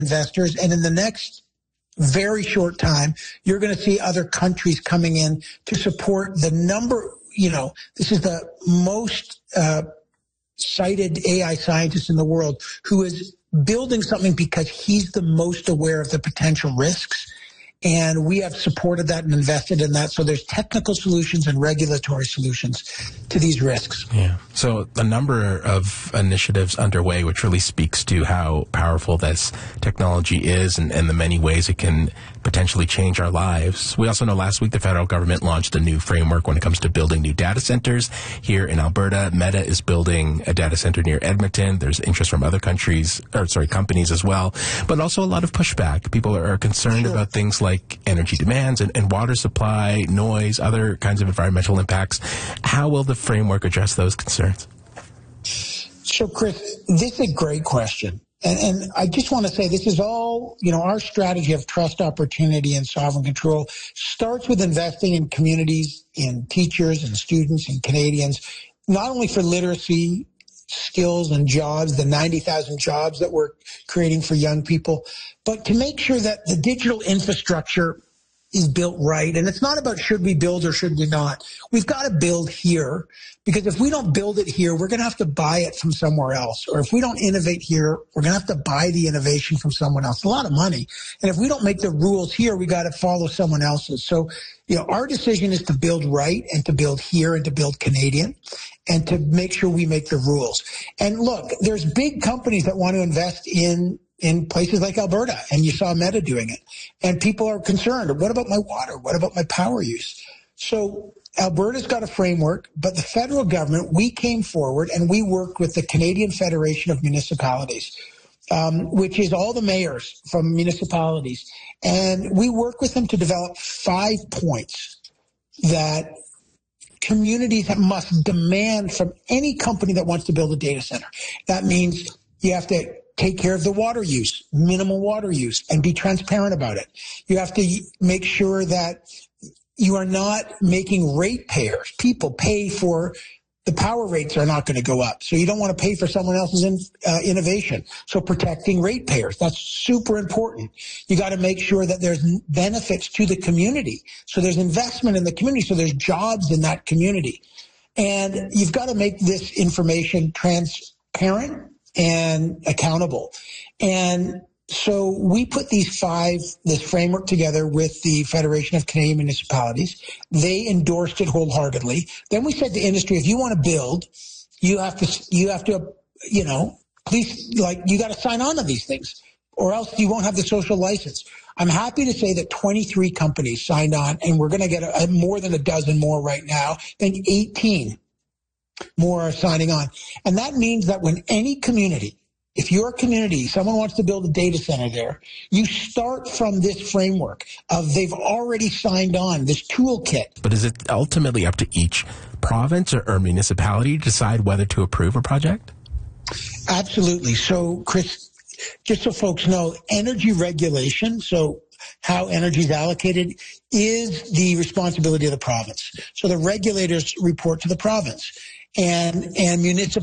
investors. And in the next very short time, you're going to see other countries coming in to support the number. This is the most cited AI scientist in the world who is building something because he's the most aware of the potential risks. And we have supported that and invested in that. So there's technical solutions and regulatory solutions to these risks. Yeah. So a number of initiatives underway, which really speaks to how powerful this technology is and the many ways it can potentially change our lives. We also know last week the federal government launched a new framework when it comes to building new data centers here in Alberta. Meta is building a data center near Edmonton. There's interest from other companies as well, but also a lot of pushback. People are concerned about things like energy demands and water supply, noise, other kinds of environmental impacts. How will the framework address those concerns? So, Chris, this is a great question. And I just want to say this is all, our strategy of trust, opportunity, and sovereign control starts with investing in communities, in teachers and students and Canadians, not only for literacy, skills and jobs, the 90,000 jobs that we're creating for young people, but to make sure that the digital infrastructure is built right. And it's not about should we build or should we not. We've got to build here, because if we don't build it here, we're going to have to buy it from somewhere else. Or if we don't innovate here, we're going to have to buy the innovation from someone else. A lot of money. And if we don't make the rules here, we got to follow someone else's. So, our decision is to build right and to build here and to build Canadian and to make sure we make the rules. And look, there's big companies that want to invest in places like Alberta, and you saw Meta doing it. And people are concerned, what about my water? What about my power use? So Alberta's got a framework, but the federal government, we came forward and we worked with the Canadian Federation of Municipalities, which is all the mayors from municipalities. And we work with them to develop 5 points that communities must demand from any company that wants to build a data center. That means you have to take care of the water use, minimal water use, and be transparent about it. You have to make sure that you are not making ratepayers. People pay for the power rates are not going to go up. So you don't want to pay for someone else's innovation. So protecting ratepayers, that's super important. You got to make sure that there's benefits to the community. So there's investment in the community. So there's jobs in that community. And you've got to make this information transparent and accountable. And so we put this framework together with the Federation of Canadian Municipalities. They endorsed it wholeheartedly. Then we said to industry, if you want to build, you have to, please, you got to sign on to these things, or else you won't have the social license. I'm happy to say that 23 companies signed on, and we're going to get more than a dozen more right now. Then 18 more are signing on. And that means that when any community, if your community, someone wants to build a data center there, you start from this framework of they've already signed on, this toolkit. But is it ultimately up to each province or municipality to decide whether to approve a project? Absolutely. So, Chris, just so folks know, energy regulation, so how energy is allocated, is the responsibility of the province. So the regulators report to the province. And municipalities